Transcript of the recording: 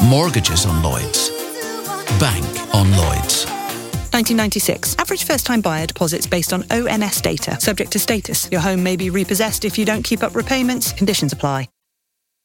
Mortgages on Lloyds. Bank on Lloyds. 1996. Average first-time buyer deposits based on ONS data. Subject to status. Your home may be repossessed if you don't keep up repayments. Conditions apply.